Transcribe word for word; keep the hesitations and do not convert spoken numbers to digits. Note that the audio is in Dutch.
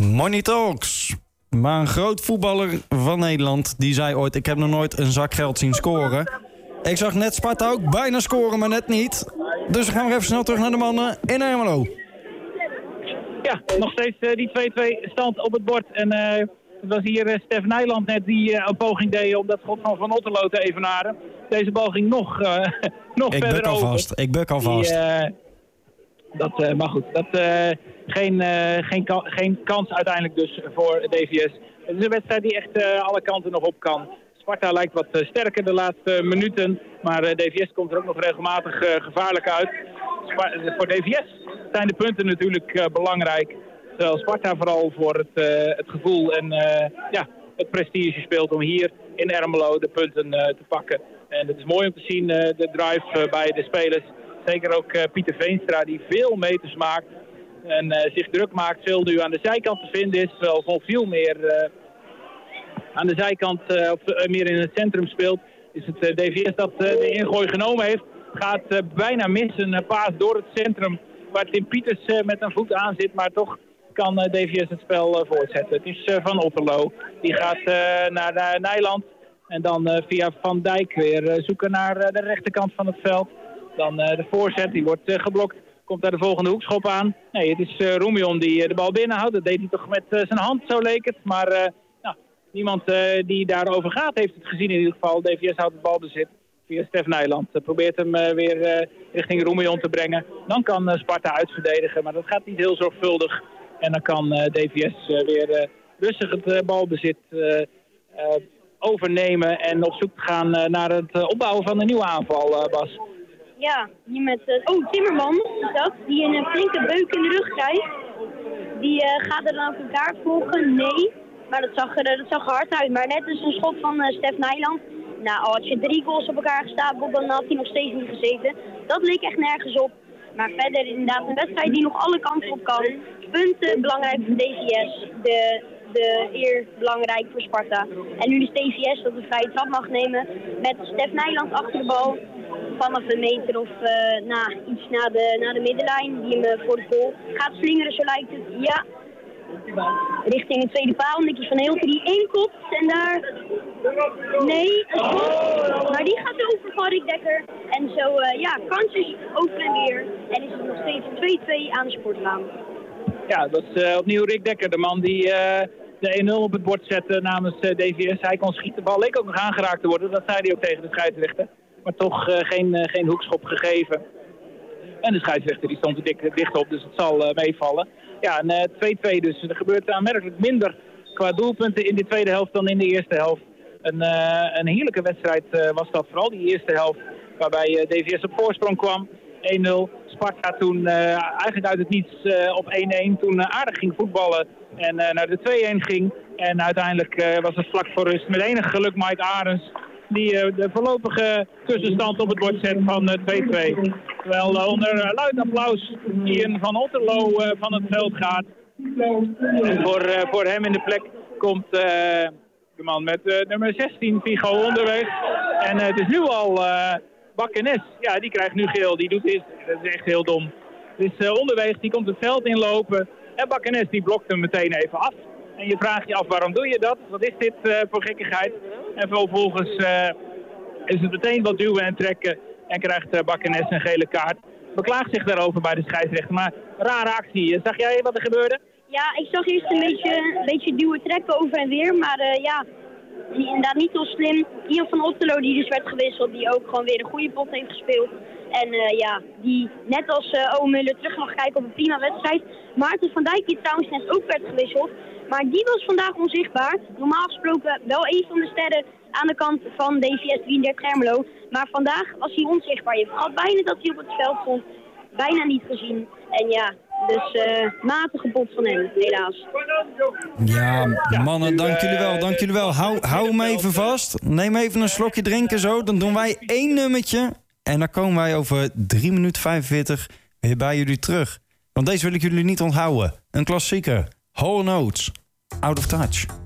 Money Talks. Maar een groot voetballer van Nederland, die zei ooit... ik heb nog nooit een zak geld zien scoren. Ik zag net Sparta ook bijna scoren, maar net niet. Dus dan gaan we even snel terug naar de mannen in Ermelo. Ja, nog steeds uh, die twee-twee stand op het bord. En uh, het was hier uh, Stef Nijland net die uh, een poging deed om dat schot van Van Otterlo te evenaren. Deze bal ging nog, uh, nog ik verder buk alvast. over. Ik buk alvast. Die, uh, dat, uh, maar goed, dat, uh, geen, uh, geen, ka- geen kans uiteindelijk dus voor D V S. Het is een wedstrijd die echt uh, alle kanten nog op kan. Sparta lijkt wat uh, sterker de laatste minuten, maar uh, D V S komt er ook nog regelmatig uh, gevaarlijk uit. Spa- voor D V S zijn de punten natuurlijk uh, belangrijk. Terwijl Sparta vooral voor het, uh, het gevoel en uh, ja, het prestige speelt om hier in Ermelo de punten uh, te pakken. En het is mooi om te zien uh, de drive uh, bij de spelers. Zeker ook uh, Pieter Veenstra die veel meters maakt en uh, zich druk maakt. Veel nu aan de zijkant te vinden is, terwijl Van veel meer uh, aan de zijkant uh, of uh, meer in het centrum speelt. Is het uh, D V S dat uh, de ingooi genomen heeft. Gaat uh, bijna missen, een paas door het centrum waar Tim Pieters uh, met een voet aan zit, maar toch kan uh, D V S het spel uh, voortzetten. Het is uh, Van Otterlo. Die gaat uh, naar uh, Nijland en dan uh, via Van Dijk weer uh, zoeken naar uh, de rechterkant van het veld. Dan uh, de voorzet, die wordt uh, geblokt. Komt daar de volgende hoekschop aan. Nee, het is uh, Roemion die uh, de bal binnenhoudt. Dat deed hij toch met uh, zijn hand, zo leek het. Maar uh, nou, niemand uh, die daarover gaat heeft het gezien in ieder geval. D V S houdt het balbezit via Stef Nijland. Uh, probeert hem uh, weer uh, richting Roemion te brengen. Dan kan uh, Sparta uitverdedigen, maar dat gaat niet heel zorgvuldig. En dan kan uh, D V S uh, weer uh, rustig het uh, balbezit uh, uh, overnemen. En op zoek gaan uh, naar het uh, opbouwen van een nieuwe aanval, uh, Bas. Ja, die met... Uh, oh, Timmerman is dat. Die een flinke beuk in de rug krijgt. Die uh, gaat er dan op elkaar volgen. Nee. Maar dat zag, er, dat zag er hard uit. Maar net is een schot van uh, Stef Nijland. Nou, als je drie goals op elkaar gestapeld, dan had hij nog steeds niet gezeten. Dat leek echt nergens op. Maar verder inderdaad een wedstrijd die nog alle kanten op kan. Punten belangrijk voor D V S. De, de eer belangrijk voor Sparta. En nu is D V S dat de vrije trap mag nemen. Met Stef Nijland achter de bal. Vanaf een meter of uh, na, iets na de, na de middenlijn. Die hem uh, voor de goal gaat slingeren, zo lijkt het. Ja. Richting de tweede paal. Nicky van Heelten die inkopt. En daar... Nee, een schot. Maar die gaat over van Rick Dekker. En zo, uh, ja, kansjes over en weer. En is het nog steeds twee-twee aan de Sportlaan. Ja, dat is uh, opnieuw Rick Dekker, de man die uh, de één nul op het bord zette namens uh, D V S. Hij kon schieten, de bal leek ook nog aangeraakt te worden. Dat zei hij ook tegen de scheidsrechter. Maar toch uh, geen, uh, geen hoekschop gegeven. En de scheidsrechter die stond er dik, dicht op, dus het zal uh, meevallen. Ja, een uh, twee-twee dus. Er gebeurt aanmerkelijk minder qua doelpunten in de tweede helft dan in de eerste helft. Een, uh, een heerlijke wedstrijd uh, was dat, vooral die eerste helft. Waarbij uh, D V S op voorsprong kwam. één nul. Sparta toen uh, eigenlijk uit het niets uh, op één-één. Toen uh, aardig ging voetballen en uh, naar de twee-één ging. En uiteindelijk uh, was het vlak voor rust met enig geluk Mike Arends die uh, de voorlopige tussenstand op het bord zet van uh, twee-twee. Terwijl uh, onder uh, luid applaus Ian van Otterlo uh, van het veld gaat. En voor, uh, voor hem in de plek komt uh, de man met uh, nummer zestien, Figo Onderweg. En uh, het is nu al uh, Bakkenes. Ja, die krijgt nu geel. Die doet dit. Dat is echt heel dom. Het is uh, Onderweg, die komt het veld inlopen. En Bakkenes die blokt hem meteen even af. En je vraagt je af, waarom doe je dat? Wat is dit uh, voor gekkigheid? En vervolgens uh, is het meteen wat duwen en trekken. En krijgt uh, Bakkenes een gele kaart. Beklaagt zich daarover bij de scheidsrechter. Maar rare actie. Zag jij wat er gebeurde? Ja, ik zag eerst een beetje, een beetje duwen trekken over en weer. Maar uh, ja, inderdaad niet zo slim. Ian van Otterlo die dus werd gewisseld. Die ook gewoon weer een goede pot heeft gespeeld. En uh, ja, die net als uh, Owen Muller terug mag kijken op een prima wedstrijd. Maarten van Dijk die trouwens net ook werd gewisseld. Maar die was vandaag onzichtbaar. Normaal gesproken wel een van de sterren aan de kant van D V S drieëndertig Ermelo. Maar vandaag was hij onzichtbaar. Je vergat bijna dat hij op het veld stond. Bijna niet gezien. En ja, dus uh, matige pot van hem, helaas. Ja, mannen, dank jullie wel, dank jullie wel. Hou, hou hem even vast. Neem even een slokje drinken zo. Dan doen wij één nummertje. En dan komen wij over drie minuten vijfenveertig weer bij jullie terug. Want deze wil ik jullie niet onthouden. Een klassieker. Hall and Oates. Out of Touch.